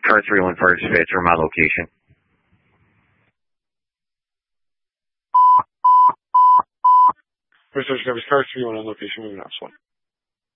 Car 3-1 participate from my location. Research Service Car 3-1 on location, moving out, 1.